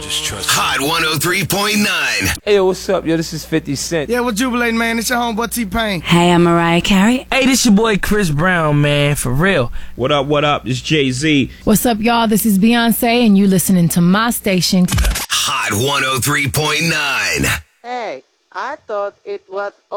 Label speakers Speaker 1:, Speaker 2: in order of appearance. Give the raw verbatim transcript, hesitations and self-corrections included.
Speaker 1: just trust
Speaker 2: Hot one oh three point nine.
Speaker 3: Hey, yo, what's up, yo? This is fifty Cent.
Speaker 4: Yeah, we're jubilating, man. It's your homeboy T-Pain.
Speaker 5: Hey, I'm Mariah Carey.
Speaker 6: Hey, this your boy Chris Brown, man, for real.
Speaker 7: What up, what up? It's Jay-Z.
Speaker 8: What's up, y'all? This is Beyonce, and you listening to my station.
Speaker 2: Hot one oh three point nine.
Speaker 9: Hey, I thought it was